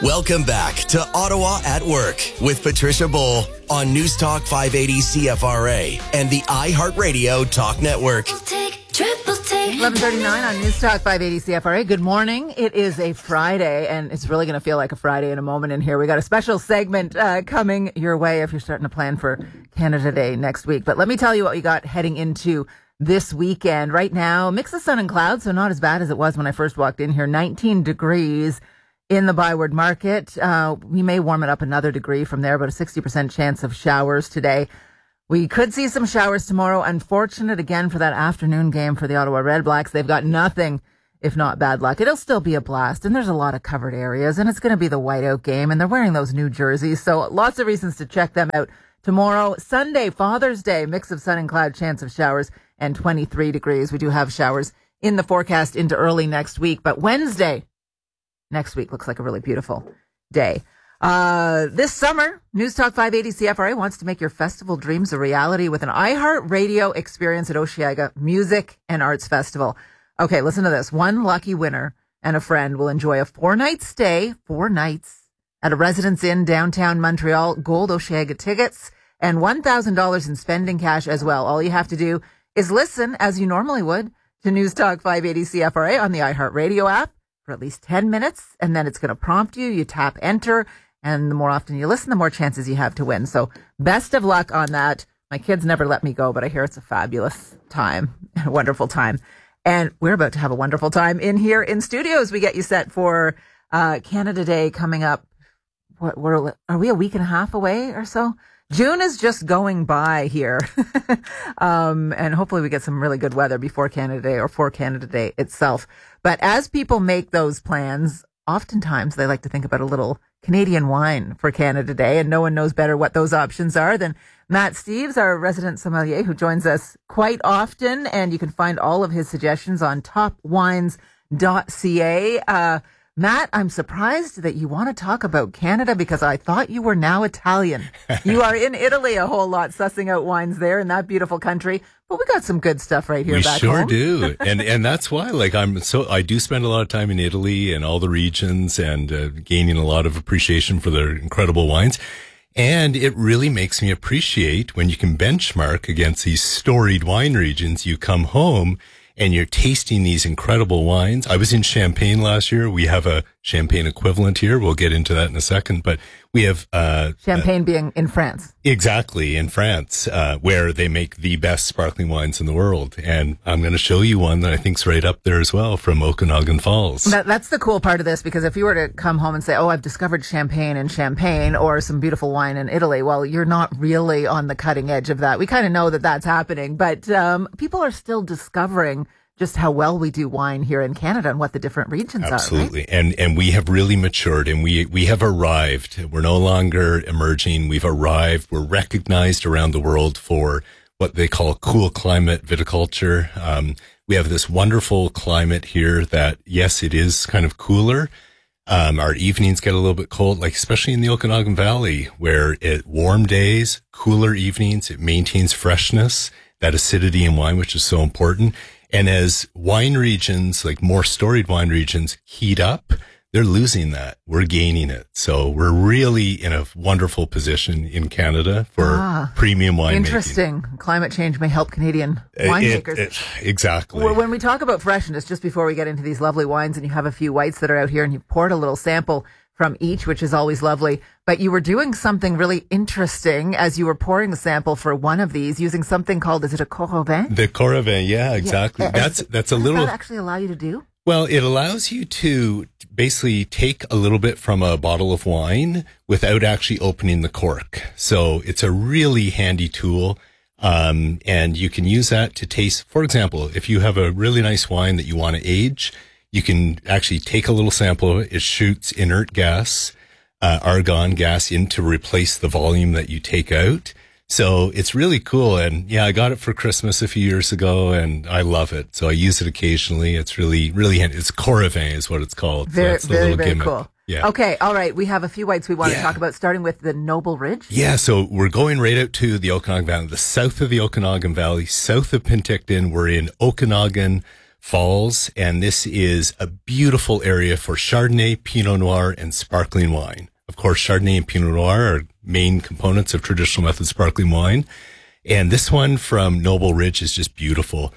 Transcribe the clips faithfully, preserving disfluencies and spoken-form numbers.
Welcome back to Ottawa at Work with Patricia Bull on News Talk five eighty C F R A and the iHeartRadio Talk Network. eleven thirty-nine on News Talk five eighty C F R A. Good morning. It is a Friday, and it's really going to feel like a Friday in a moment in here. We got a special segment uh, coming your way if you're starting to plan for Canada Day next week. But let me tell you what we got heading into this weekend. Right now, mix of sun and clouds, so not as bad as it was when I first walked in here. nineteen degrees in the Byward Market. Uh, we may warm it up another degree from there, but a sixty percent chance of showers today. We could see some showers tomorrow. Unfortunate again for that afternoon game for the Ottawa Red Blacks. They've got nothing, if not bad luck. It'll still be a blast, and there's a lot of covered areas, and it's going to be the whiteout game, and they're wearing those new jerseys, so lots of reasons to check them out tomorrow. Sunday, Father's Day, mix of sun and cloud, chance of showers, and twenty-three degrees. We do have showers in the forecast into early next week, but Wednesday next week looks like a really beautiful day. Uh, this summer, News Talk five eighty C F R A wants to make your festival dreams a reality with an iHeartRadio experience at Osheaga Music and Arts Festival. Okay, listen to this. One lucky winner and a friend will enjoy a four-night stay, four nights, at a Residence Inn downtown Montreal, gold Osheaga tickets, and one thousand dollars in spending cash as well. All you have to do is listen, as you normally would, to News Talk five eighty C F R A on the iHeartRadio app for at least ten minutes, and then it's going to prompt you. You tap enter, and the more often you listen, the more chances you have to win. So best of luck on that. My kids never let me go, but I hear it's a fabulous time, a wonderful time. And we're about to have a wonderful time in here in studio as we get you set for uh, Canada Day coming up. What, what are we, a week and a half away or so? June is just going by here. um, and hopefully we get some really good weather before Canada Day or for Canada Day itself. But as people make those plans, oftentimes they like to think about a little Canadian wine for Canada Day, and no one knows better what those options are than Matt Steeves, our resident sommelier, who joins us quite often, and you can find all of his suggestions on top wines dot c a. Uh, Matt, I'm surprised that you want to talk about Canada because I thought you were now Italian. You are in Italy a whole lot, sussing out wines there in that beautiful country. But we got some good stuff right here we back sure home. do. And and that's why, like, I'm so, I do spend a lot of time in Italy and all the regions and uh, gaining a lot of appreciation for their incredible wines. And it really makes me appreciate when you can benchmark against these storied wine regions. You come home and you're tasting these incredible wines. I was in Champagne last year. We have a Champagne equivalent here. We'll get into that in a second, but we have, uh, Champagne uh, being in France. Exactly. In France, uh, where they make the best sparkling wines in the world. And I'm going to show you one that I think's right up there as well from Okanagan Falls. That, that's the cool part of this, because if you were to come home and say, oh, I've discovered Champagne in Champagne or some beautiful wine in Italy, well, you're not really on the cutting edge of that. We kind of know that that's happening, but um, people are still discovering just how well we do wine here in Canada and what the different regions Absolutely. are. Right? And and we have really matured, and we we have arrived. We're no longer emerging. We've arrived. We're recognized around the world for what they call cool climate viticulture. Um, we have this wonderful climate here that, yes, it is kind of cooler. Um, our evenings get a little bit cold, like especially in the Okanagan Valley, where it warm days, cooler evenings, it maintains freshness, that acidity in wine, which is so important. And as wine regions, like more storied wine regions, heat up, they're losing that. We're gaining it. So we're really in a wonderful position in Canada for ah, premium winemaking. Interesting. Climate change may help Canadian winemakers. It, it, exactly. Well, when we talk about freshness, just before we get into these lovely wines, and you have a few whites that are out here, and you poured a little sample from each, which is always lovely. But you were doing something really interesting as you were pouring the sample for one of these, using something called, is it a Coravin? The Coravin, yeah, exactly. Yeah. That's that's a Does little. Does that actually allow you to do? Well, it allows you to basically take a little bit from a bottle of wine without actually opening the cork. So it's a really handy tool. Um, and you can use that to taste, for example, if you have a really nice wine that you want to age, you can actually take a little sample of it. It shoots inert gas, uh, argon gas in to replace the volume that you take out. So it's really cool. And yeah, I got it for Christmas a few years ago and I love it. So I use it occasionally. It's really, really handy. It's Coravin is what it's called. Very, so very, very gimmick. Cool. Yeah. Okay. All right. We have a few whites we want yeah. to talk about, starting with the Noble Ridge. Yeah. So we're going right out to the Okanagan Valley, the south of the Okanagan Valley, south of Penticton. We're in Okanagan Falls, and this is a beautiful area for Chardonnay, Pinot Noir, and sparkling wine. Of course, Chardonnay and Pinot Noir are main components of traditional method sparkling wine. And this one from Noble Ridge is just beautiful.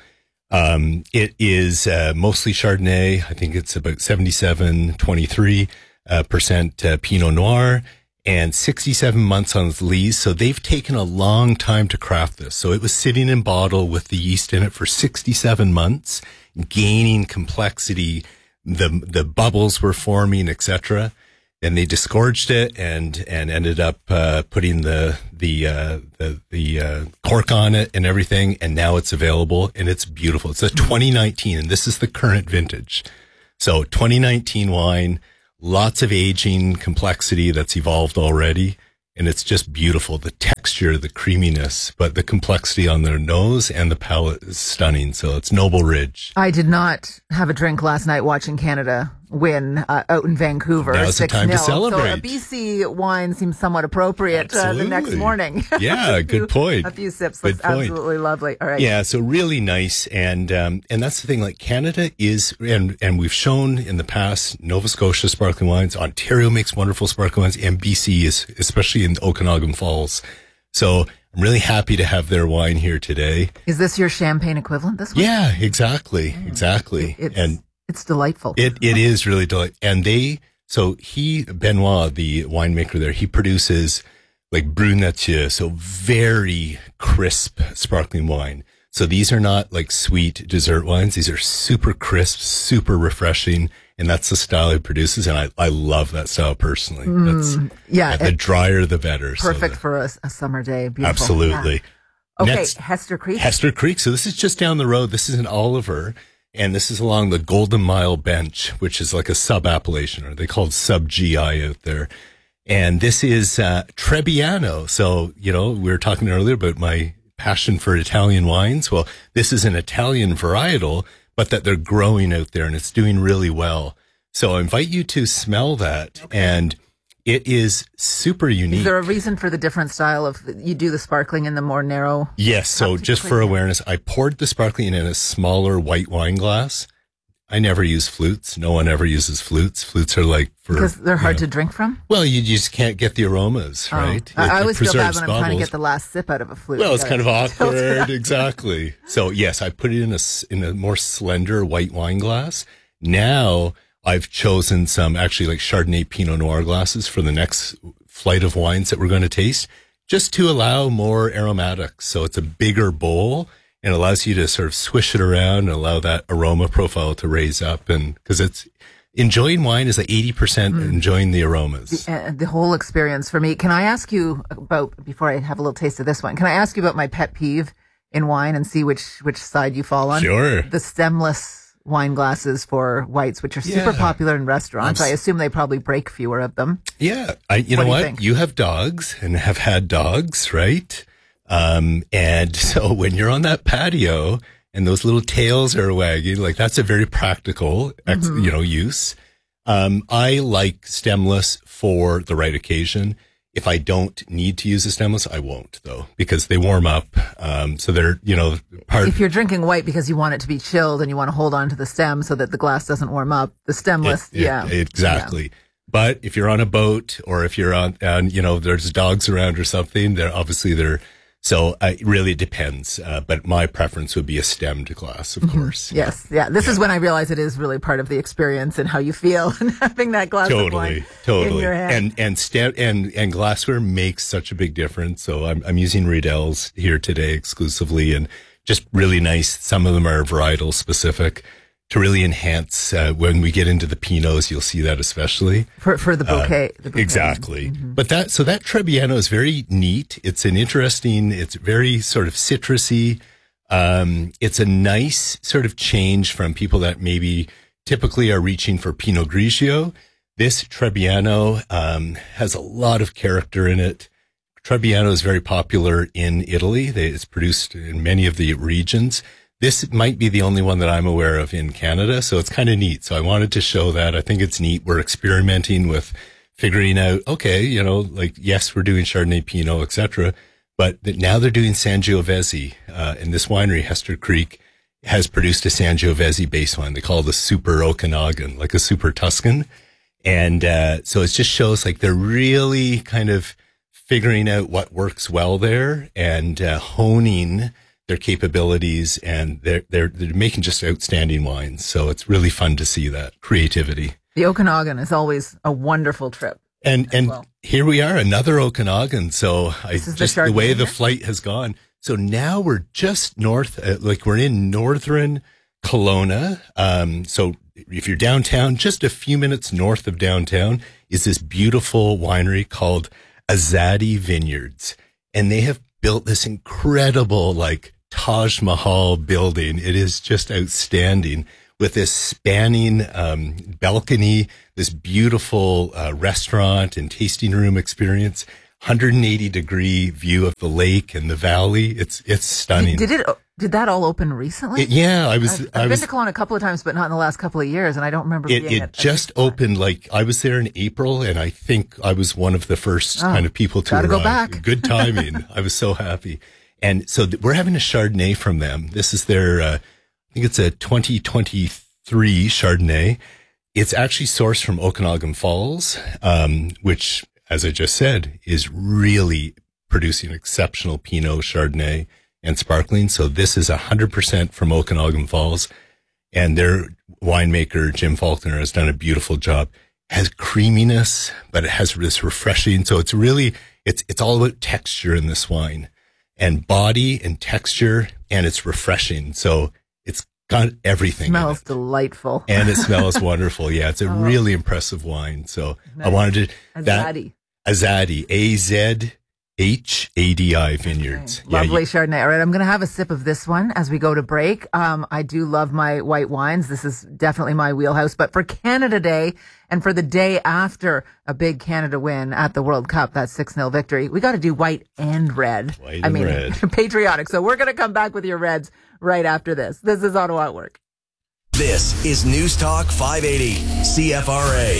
Um, it is uh, mostly Chardonnay. I think it's about seventy-seven, twenty-three uh, percent uh, Pinot Noir, and sixty-seven months on its lees. So they've taken a long time to craft this. So it was sitting in bottle with the yeast in it for sixty-seven months, gaining complexity. The the bubbles were forming, et cetera. And they disgorged it and and ended up uh, putting the the uh, the, the uh, cork on it and everything. And now it's available and it's beautiful. It's a twenty nineteen, and this is the current vintage. So twenty nineteen wine, lots of aging complexity that's evolved already. And it's just beautiful. The texture, the creaminess, but the complexity on their nose and the palate is stunning. So it's Noble Ridge. I did not have a drink last night watching Canada win uh, out in Vancouver. Now's the time to celebrate. So a B C wine seems somewhat appropriate uh, the next morning. Yeah, good few, point. A few sips. Good That's point. Absolutely lovely. All right. Yeah, so really nice. And um, and that's the thing, like Canada is, and, and we've shown in the past, Nova Scotia sparkling wines, Ontario makes wonderful sparkling wines, and B C is, especially in Okanagan Falls. So I'm really happy to have their wine here today. Is this your champagne equivalent, this one? Yeah, exactly, mm. exactly. It's, and it's delightful. It It is really delightful. And they, so he, Benoit, the winemaker there, he produces like Brunetier, so very crisp sparkling wine. So these are not like sweet dessert wines. These are super crisp, super refreshing. And that's the style he produces. And I, I love that style personally. Mm, that's, yeah. The drier, the better. Perfect so the, for a, a summer day. Beautiful. Absolutely. Yeah. Okay. Next, Hester Creek. Hester Creek. So this is just down the road. This is in Oliver. And this is along the Golden Mile Bench, which is like a sub-appellation, or they call it sub-G I out there. And this is uh, Trebbiano. So, you know, we were talking earlier about my passion for Italian wines. Well, this is an Italian varietal, but that they're growing out there, and it's doing really well. So I invite you to smell that. Okay. And it is super unique. Is there a reason for the different style of, you do the sparkling in the more narrow? Yes. So just for awareness, I poured the sparkling in a smaller white wine glass. I never use flutes. No one ever uses flutes. Flutes are like for, because they're hard you know, to drink from? Well, you just can't get the aromas, oh. right? I, it, I always feel bad when I'm bubbles. trying to get the last sip out of a flute. Well, it's kind of awkward. It Exactly. So yes, I put it in a, in a more slender white wine glass. Now I've chosen some actually like Chardonnay Pinot Noir glasses for the next flight of wines that we're going to taste, just to allow more aromatics. So it's a bigger bowl and allows you to sort of swish it around and allow that aroma profile to raise up. And because it's enjoying wine is like eighty percent mm. enjoying the aromas. The, uh, the whole experience for me. Can I ask you about, before I have a little taste of this one, can I ask you about my pet peeve in wine and see which, which side you fall on? Sure. The stemless wine glasses for whites, which are super yeah. popular in restaurants. I assume they probably break fewer of them. Yeah. I, you what know what? You, you have dogs and have had dogs, right? Um, and so when you're on that patio and those little tails are wagging, like that's a very practical, ex, mm-hmm. you know, use. Um, I like stemless for the right occasion. If I don't need to use a stemless, I won't though, because they warm up. Um, so they're, you know, part. If you're drinking white because you want it to be chilled and you want to hold on to the stem so that the glass doesn't warm up, the stemless, it, it, yeah. Exactly. Yeah. But if you're on a boat or if you're on, and you know, there's dogs around or something, they're obviously they're, so uh, it really depends. Uh, but my preference would be a stemmed glass, of mm-hmm. course. Yes. Yeah. This yeah. is when I realize it is really part of the experience and how you feel and having that glass totally, of wine totally. in your hand. And, and stem, and, and glassware makes such a big difference. So I'm, I'm using Riedel's here today exclusively and just really nice. Some of them are varietal specific to really enhance, uh, when we get into the Pinots, you'll see that especially. For, for the bouquet. Uh, the bouquet. Exactly. Mm-hmm. But that, so that Trebbiano is very neat. It's an interesting, it's very sort of citrusy. Um, it's a nice sort of change from people that maybe typically are reaching for Pinot Grigio. This Trebbiano, um, has a lot of character in it. Trebbiano is very popular in Italy. They, it's produced in many of the regions. This might be the only one that I'm aware of in Canada, so it's kind of neat. So I wanted to show that. I think it's neat. We're experimenting with figuring out, okay, you know, like, yes, we're doing Chardonnay, Pinot, et cetera, but now they're doing Sangiovese uh, in this winery, Hester Creek. has produced a Sangiovese base wine. They call it a super Okanagan, like a super Tuscan. And uh, so it just shows like they're really kind of figuring out what works well there and uh, honing their capabilities, and they're, they're, they're making just outstanding wines. So it's really fun to see that creativity. The Okanagan is always a wonderful trip. And and well. Here we are, another Okanagan. So I This just the, the way the here? flight has gone. So now we're just north, uh, like we're in northern Kelowna. Um, so if you're downtown, just a few minutes north of downtown is this beautiful winery called Azadi Vineyards. And they have built this incredible, like, Taj Mahal building. It is just outstanding, with this spanning um, balcony, this beautiful uh, restaurant and tasting room experience, one hundred eighty degree view of the lake and the valley. It's it's stunning. Did, did it? Did that all open recently? It, yeah, I was. I've, I I've was, been to Kelowna a couple of times, but not in the last couple of years, and I don't remember. It, being it at, just at opened. Like I was there in April, and I think I was one of the first Oh, kind of people to gotta arrive. go back. Good timing. I was so happy. And so th- we're having a Chardonnay from them. This is their. Uh, I think it's a twenty twenty-three Chardonnay. It's actually sourced from Okanagan Falls, um, which, as I just said, is really producing exceptional Pinot Chardonnay and sparkling. So this is one hundred percent from Okanagan Falls. And their winemaker, Jim Faulkner, has done a beautiful job. It has creaminess, but it has this refreshing. So it's really, it's, it's all about texture in this wine, and body and texture, and it's refreshing. So it's got everything. Smells in it. delightful. And it smells wonderful. Yeah, it's a Oh. really impressive wine. So Nice. I wanted to, that, Azadi. Azadi, A Z H A D I Vineyards. Yeah, Lovely you- Chardonnay. All right, I'm going to have a sip of this one as we go to break. Um, I do love my white wines. This is definitely my wheelhouse. But for Canada Day and for the day after a big Canada win at the World Cup, that six nil victory, we got to do white and red. White I and mean, red. patriotic. So we're going to come back with your reds right after this. This is Ottawa at Work. This is News Talk five eighty C F R A.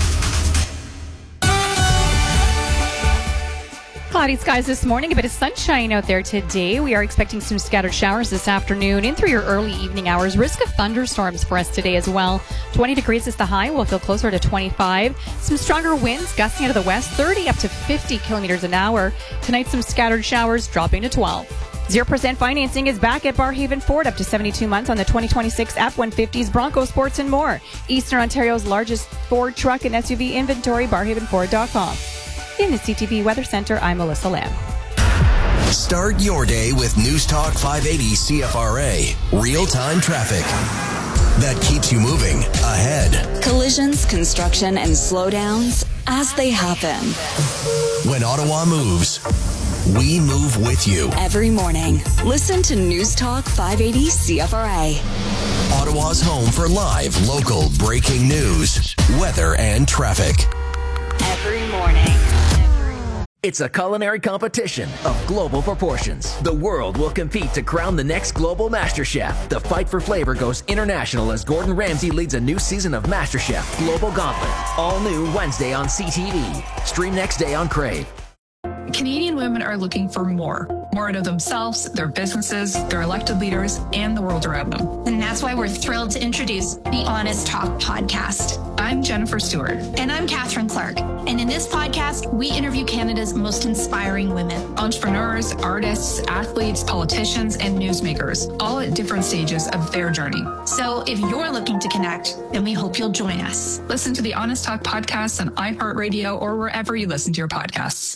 Cloudy skies this morning, a bit of sunshine out there today. We are expecting some scattered showers this afternoon in through your early evening hours. Risk of thunderstorms for us today as well. twenty degrees is the high. We'll feel closer to twenty-five. Some stronger winds gusting out of the west, thirty up to fifty kilometers an hour. Tonight, some scattered showers dropping to twelve. zero percent financing is back at Barhaven Ford, up to seventy-two months on the twenty twenty-six F one fifties, Bronco Sports, and more. Eastern Ontario's largest Ford truck and S U V inventory, barhaven ford dot com. In the C T V Weather Center, I'm Melissa Lamb. Start your day with News Talk five eighty C F R A. Real-time traffic that keeps you moving ahead. Collisions, construction, and slowdowns as they happen. When Ottawa moves, we move with you. Every morning, listen to News Talk five eighty C F R A. Ottawa's home for live, local, breaking news, weather, and traffic. Every morning. It's a culinary competition of global proportions. The world will compete to crown the next global MasterChef. The fight for flavor goes international as Gordon Ramsay leads a new season of MasterChef Global Gauntlet. All new Wednesday on C T V. Stream next day on Crave. Canadian women are looking for more. More out of themselves, their businesses, their elected leaders, and the world around them. And that's why we're thrilled to introduce the Honest Talk podcast. I'm Jennifer Stewart. And I'm Catherine Clark. And in this podcast, we interview Canada's most inspiring women. Entrepreneurs, artists, athletes, politicians, and newsmakers, all at different stages of their journey. So if you're looking to connect, then we hope you'll join us. Listen to the Honest Talk podcast on iHeartRadio or wherever you listen to your podcasts.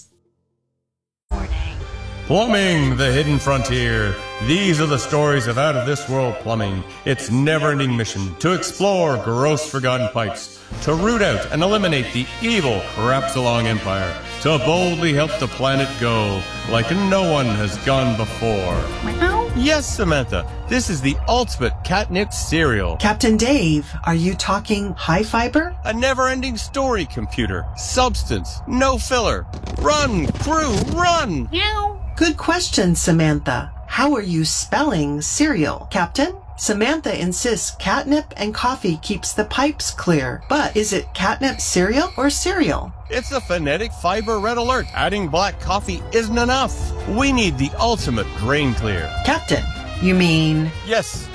Plumbing, the hidden frontier. These are the stories of out-of-this-world plumbing. Its never-ending mission to explore gross forgotten pipes, to root out and eliminate the evil Crapsalong Empire, to boldly help the planet go like no one has gone before. Yes, Samantha, this is the ultimate catnip cereal. Captain Dave, are you talking high fiber? A never-ending story, computer. Substance, no filler. Run, crew, run! Good question, Samantha. How are you spelling cereal, Captain? Samantha insists catnip and coffee keeps the pipes clear. But is it catnip cereal or cereal? It's a phonetic fiber red alert. Adding black coffee isn't enough. We need the ultimate grain clear. Captain, you mean... Yes,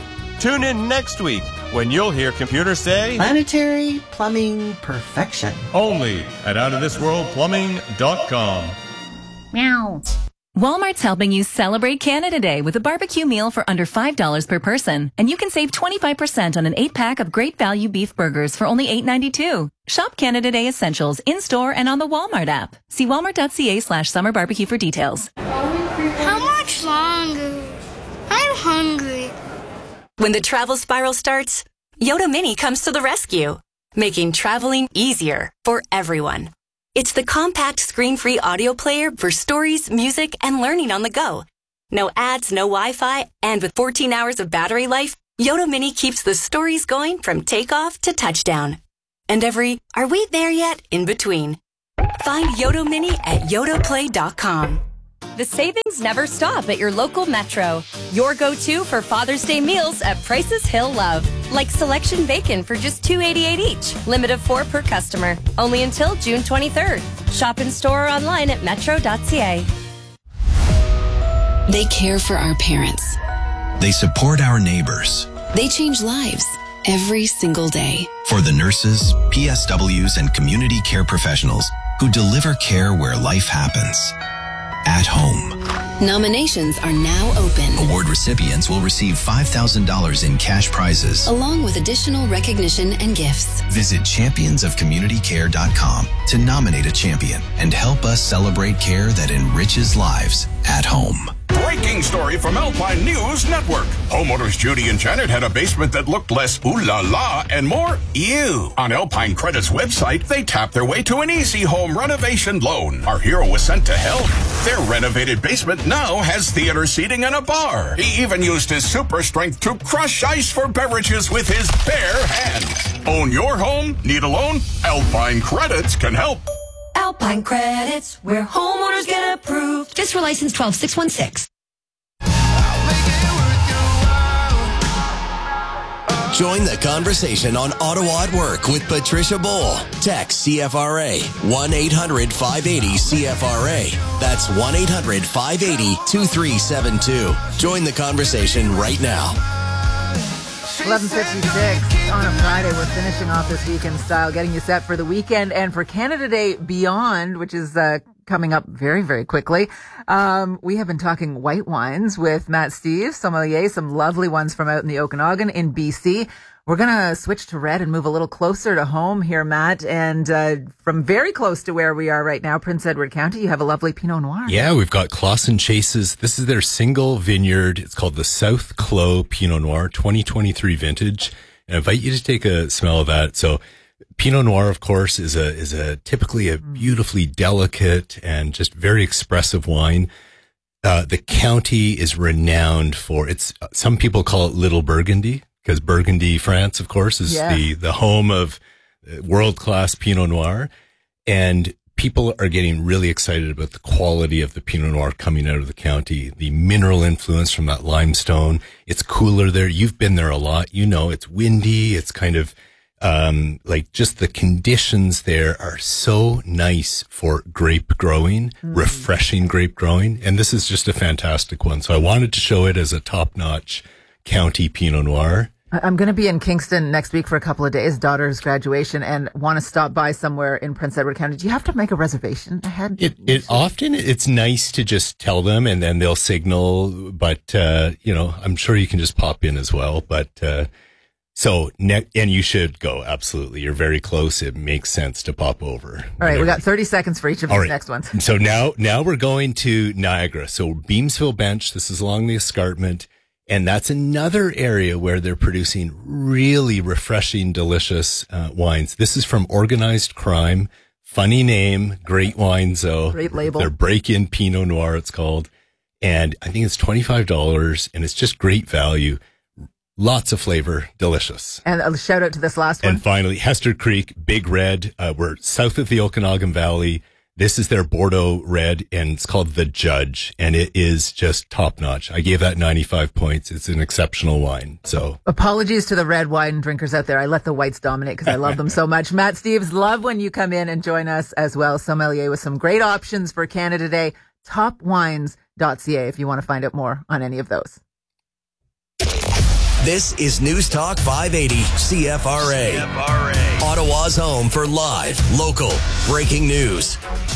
Tune in next week when you'll hear computers say planetary plumbing perfection. Only at out of this world plumbing dot com. Meow. Walmart's helping you celebrate Canada Day with a barbecue meal for under five dollars per person. And you can save twenty-five percent on an eight-pack of great value beef burgers for only eight ninety-two. Shop Canada Day essentials in-store and on the Walmart app. See walmart.ca slash summer barbecue for details. How much longer? I'm hungry. When the travel spiral starts, Yoda Mini comes to the rescue, making traveling easier for everyone. It's the compact screen-free audio player for stories, music, and learning on the go. No ads, no Wi-Fi, and with fourteen hours of battery life, Yoda Mini keeps the stories going from takeoff to touchdown. And every, are we there yet, in between. Find Yoda Mini at yoda play dot com. The savings never stop at your local Metro. Your go-to for Father's Day meals at prices he'll love. Like selection bacon for just two eighty-eight each. Limit of four per customer. Only until June twenty-third. Shop in store or online at metro dot c a. They care for our parents. They support our neighbors. They change lives every single day. For the nurses, P S Ws, and community care professionals who deliver care where life happens. At home. Nominations are now open. Award recipients will receive five thousand dollars in cash prizes, along with additional recognition and gifts. Visit champions of community care dot com to nominate a champion and help us celebrate care that enriches lives at home. Breaking story from Alpine News Network. Homeowners Judy and Janet had a basement that looked less ooh la la and more ew. On Alpine Credit's website, they tapped their way to an easy home renovation loan. Our hero was sent to help. Their renovated basement now has theater seating and a bar. He even used his super strength to crush ice for beverages with his bare hands. Own your home? Need a loan? Alpine Credits can help. Alpine Credits, where homeowners get approved. Just for license twelve six one six. Join the conversation on Ottawa at Work with Patricia Bull. Text C F R A one eight hundred five eighty C F R A. That's one eight hundred five eighty two three seven two. Join the conversation right now. eleven fifty-six on a Friday. We're finishing off this weekend style, getting you set for the weekend and for Canada Day Beyond, which is uh, coming up very, very quickly. Um, we have been talking white wines with Matt Steeves, sommelier, some lovely ones from out in the Okanagan in B C. We're going to switch to red and move a little closer to home here, Matt. And uh, from very close to where we are right now, Prince Edward County, you have a lovely Pinot Noir. Yeah, we've got Clausen Chases. This is their single vineyard. It's called the South Clos Pinot Noir, twenty twenty-three vintage. And I invite you to take a smell of that. So Pinot Noir, of course, is a is a typically a beautifully delicate and just very expressive wine. Uh, the county is renowned for its. Some people call it Little Burgundy because Burgundy, France, of course, is yeah. the the home of world class Pinot Noir, and people are getting really excited about the quality of the Pinot Noir coming out of the county. The mineral influence from that limestone. It's cooler there. You've been there a lot. You know, it's windy. It's kind of. Um, like just the conditions there are so nice for grape growing, mm. refreshing grape growing. And this is just a fantastic one. So I wanted to show it as a top-notch county Pinot Noir. I'm going to be in Kingston next week for a couple of days, daughter's graduation, and want to stop by somewhere in Prince Edward County. Do you have to make a reservation ahead? It, it often, it's nice to just tell them and then they'll signal, but, uh, you know, I'm sure you can just pop in as well. But, uh, So, ne- and you should go. Absolutely. You're very close. It makes sense to pop over. All right. We got thirty seconds for each of these right. next ones. So now, now we're going to Niagara. So Beamsville Bench. This is along the escarpment. And that's another area where they're producing really refreshing, delicious uh, wines. This is from Organized Crime. Funny name. Great wines, though. Great label. They're Break-In Pinot Noir, it's called. And I think it's twenty-five dollars and it's just great value. Lots of flavor, delicious. And a shout out to this last one. And finally, Hester Creek, Big Red. Uh, we're south of the Okanagan Valley. This is their Bordeaux Red, and it's called The Judge, and it is just top notch. I gave that ninety-five points. It's an exceptional wine. So apologies to the red wine drinkers out there. I let the whites dominate because I love them so much. Matt Steeves, love when you come in and join us as well. Sommelier with some great options for Canada Day. top wines dot c a if you want to find out more on any of those. This is News Talk five eighty C F R A. C F R A. Ottawa's home for live, local, breaking news.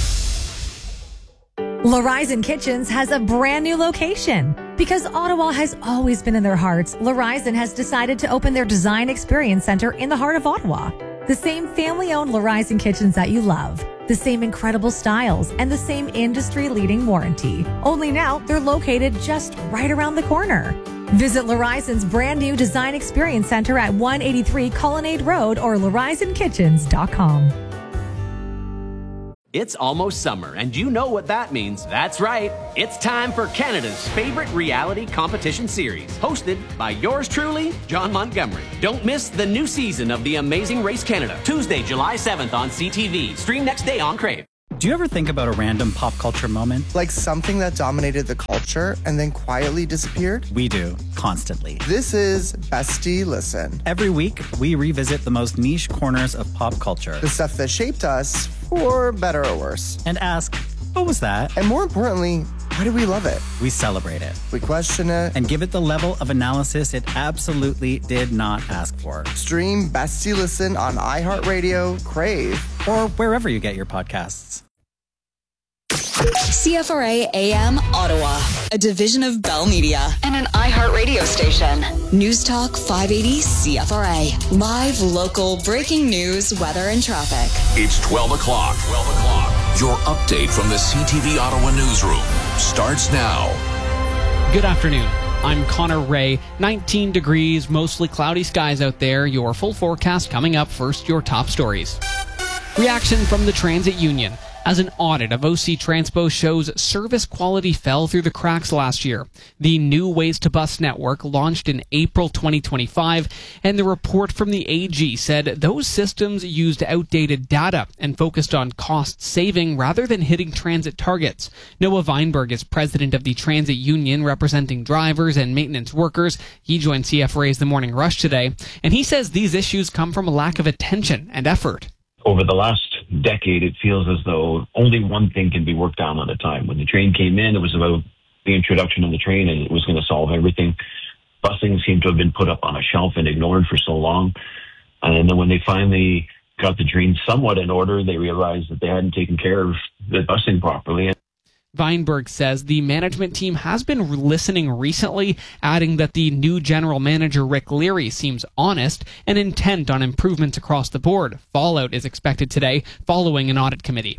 L'Horizon Kitchens has a brand new location. Because Ottawa has always been in their hearts, L'Horizon has decided to open their Design Experience Center in the heart of Ottawa. The same family-owned L'Horizon Kitchens that you love. The same incredible styles and the same industry-leading warranty. Only now, they're located just right around the corner. Visit L'Horizon's brand new Design Experience Center at one eighty-three Colonnade Road or L'Horizon Kitchens dot com. It's almost summer, and you know what that means. That's right. It's time for Canada's favorite reality competition series, hosted by yours truly, John Montgomery. Don't miss the new season of The Amazing Race Canada, Tuesday, July seventh on C T V. Stream next day on Crave. Do you ever think about a random pop culture moment? Like something that dominated the culture and then quietly disappeared? We do, constantly. This is Bestie Listen. Every week, we revisit the most niche corners of pop culture. The stuff that shaped us, for better or worse. And ask, what was that? And more importantly, why do we love it? We celebrate it. We question it. And give it the level of analysis it absolutely did not ask for. Stream Bestie Listen on iHeartRadio, Crave, or wherever you get your podcasts. C F R A A M Ottawa, a division of Bell Media and an iHeartRadio station. News Talk five eighty C F R A. Live, local, breaking news, weather, and traffic. It's twelve o'clock. twelve o'clock. Your update from the C T V Ottawa newsroom starts now. Good afternoon. I'm Connor Ray. nineteen degrees, mostly cloudy skies out there. Your full forecast coming up. First, your top stories. Reaction from the Transit Union. As an audit of O C Transpo shows service quality fell through the cracks last year. The new Ways to Bus network launched in April twenty twenty-five, and the report from the A G said those systems used outdated data and focused on cost saving rather than hitting transit targets. Noah Weinberg is president of the Transit Union, representing drivers and maintenance workers. He joined C F R A's The Morning Rush today, and he says these issues come from a lack of attention and effort. Over the last decade, it feels as though only one thing can be worked on at a time. When the train came in, it was about the introduction of the train, and it was going to solve everything. Busing seemed to have been put up on a shelf and ignored for so long. And then when they finally got the train somewhat in order, they realized that they hadn't taken care of the busing properly. Weinberg says the management team has been listening recently, adding that the new general manager, Rick Leary, seems honest and intent on improvements across the board. Fallout is expected today following an audit committee.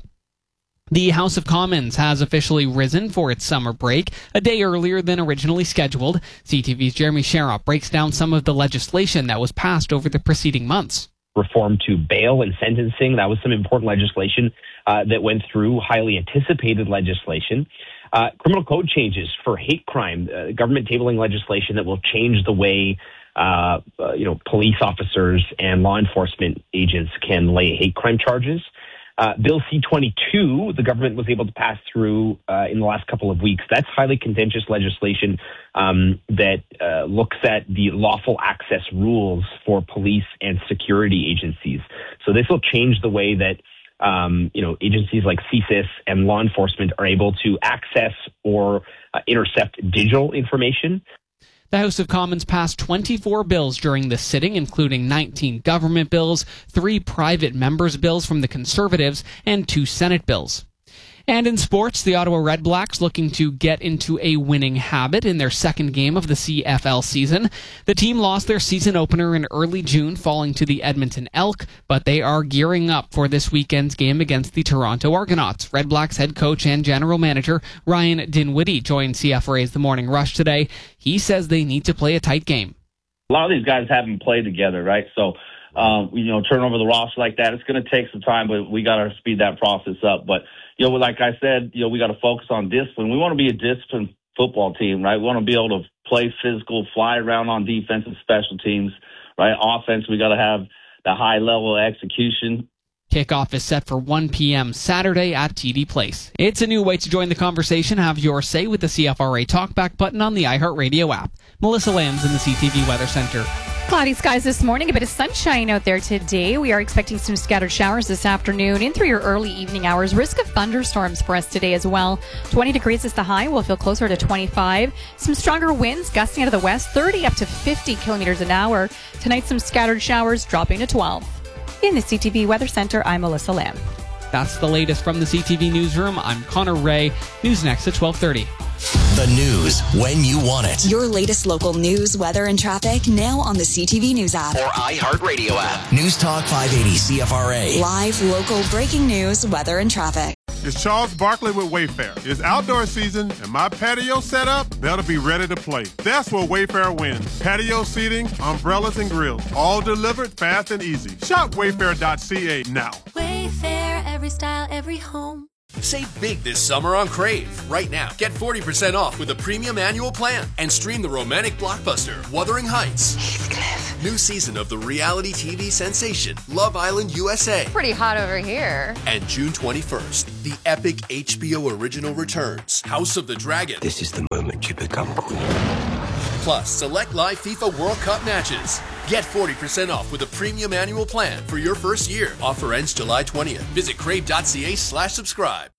The House of Commons has officially risen for its summer break, a day earlier than originally scheduled. C T V's Jeremy Sharrock breaks down some of the legislation that was passed over the preceding months. Reform to bail and sentencing. That was some important legislation uh, that went through, highly anticipated legislation. Uh, criminal code changes for hate crime, uh, government tabling legislation that will change the way uh, uh, you know police officers and law enforcement agents can lay hate crime charges. Uh, Bill C twenty-two, the government was able to pass through uh, in the last couple of weeks. That's highly contentious legislation um, that uh, looks at the lawful access rules for police and security agencies. So this will change the way that um, you know agencies like C S I S and law enforcement are able to access or uh, intercept digital information. The House of Commons passed twenty-four bills during the sitting, including nineteen government bills, three private members' bills from the Conservatives, and two Senate bills. And in sports, the Ottawa Redblacks looking to get into a winning habit in their second game of the C F L season. The team lost their season opener in early June, falling to the Edmonton Elk, but they are gearing up for this weekend's game against the Toronto Argonauts. Redblacks head coach and general manager Ryan Dinwiddie joined C F R A's The Morning Rush today. He says they need to play a tight game. A lot of these guys haven't played together, right? So, um, you know, turn over the roster like that, it's going to take some time, but we got to speed that process up. But you know, like I said, you know, we got to focus on discipline. We want to be a disciplined football team, right? We want to be able to play physical, fly around on defense and special teams, right? Offense, we got to have the high level of execution. Kickoff is set for one p.m. Saturday at T D Place. It's a new way to join the conversation. Have your say with the C F R A Talkback button on the iHeartRadio app. Melissa Lambs in the C T V Weather Center. Cloudy skies this morning, a bit of sunshine out there today. We are expecting some scattered showers this afternoon in through your early evening hours. Risk of thunderstorms for us today as well. twenty degrees is the high. We'll feel closer to twenty-five. Some stronger winds gusting out of the west, thirty up to fifty kilometers an hour. Tonight, some scattered showers dropping to twelve. In the C T V Weather Center, I'm Melissa Lamb. That's the latest from the C T V Newsroom. I'm Connor Ray. News next at twelve thirty. The news when you want it. Your latest local news, weather, and traffic now on the C T V News app. Or iHeartRadio app. News Talk five eighty C F R A. Live, local, breaking news, weather, and traffic. It's Charles Barkley with Wayfair. It's outdoor season, and my patio setup better be ready to play. That's where Wayfair wins. Patio seating, umbrellas, and grills. All delivered fast and easy. Shop wayfair dot c a now. Wayfair, every style, every home. Save big this summer on Crave. Right now, get forty percent off with a premium annual plan and stream the romantic blockbuster Wuthering Heights. Heathcliff. New season of the reality T V sensation Love Island U S A. Pretty hot over here. And June twenty-first, the epic H B O original returns, House of the Dragon. This is the moment you become queen. Plus, select live FIFA World Cup matches. Get forty percent off with a premium annual plan for your first year. Offer ends July twentieth. Visit crave dot c a slash subscribe.